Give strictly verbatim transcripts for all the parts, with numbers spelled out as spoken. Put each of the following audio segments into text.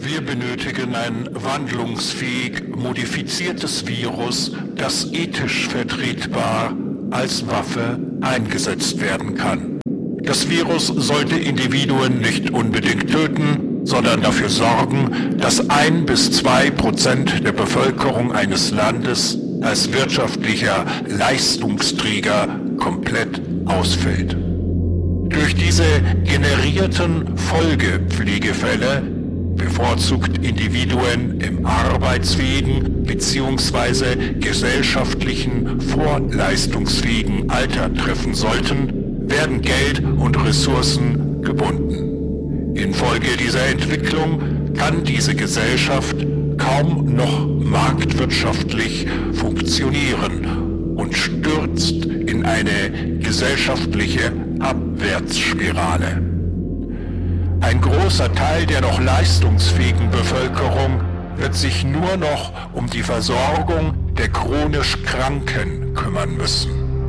Wir benötigen ein wandlungsfähig modifiziertes Virus, das ethisch vertretbar als Waffe eingesetzt werden kann. Das Virus sollte Individuen nicht unbedingt töten, sondern dafür sorgen, dass ein bis zwei Prozent der Bevölkerung eines Landes als wirtschaftlicher Leistungsträger komplett ausfällt. Durch diese generierten Folgepflegefälle bevorzugt Individuen im arbeitsfähigen bzw. gesellschaftlichen vorleistungsfähigen Alter treffen sollten, werden Geld und Ressourcen gebunden. Infolge dieser Entwicklung kann diese Gesellschaft kaum noch marktwirtschaftlich funktionieren und stürzt in eine gesellschaftliche Abwärtsspirale. Ein großer Teil der noch leistungsfähigen Bevölkerung wird sich nur noch um die Versorgung der chronisch Kranken kümmern müssen.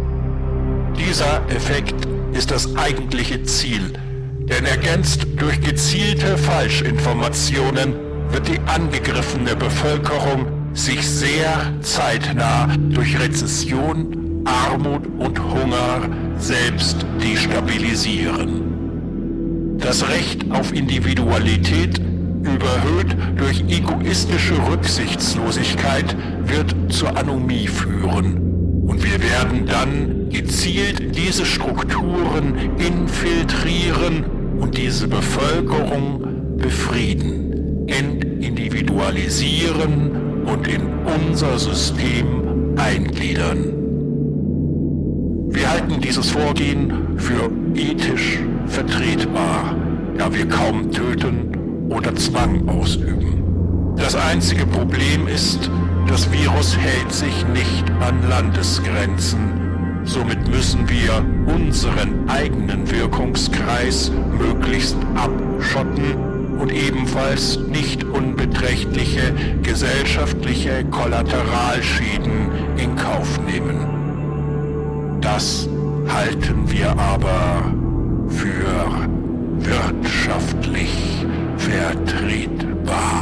Dieser Effekt ist das eigentliche Ziel, denn ergänzt durch gezielte Falschinformationen wird die angegriffene Bevölkerung sich sehr zeitnah durch Rezession, Armut und Hunger selbst destabilisieren. Das Recht auf Individualität, überhöht durch egoistische Rücksichtslosigkeit, wird zur Anomie führen. Und wir werden dann gezielt diese Strukturen infiltrieren und diese Bevölkerung befrieden, entindividualisieren und in unser System eingliedern. Wir halten dieses Vorgehen für ethisch vertretbar, da wir kaum töten oder Zwang ausüben. Das einzige Problem ist, das Virus hält sich nicht an Landesgrenzen. Somit müssen wir unseren eigenen Wirkungskreis möglichst abschotten und ebenfalls nicht unbeträchtliche gesellschaftliche Kollateralschäden in Kauf nehmen. Das halten wir aber für wirtschaftlich vertretbar.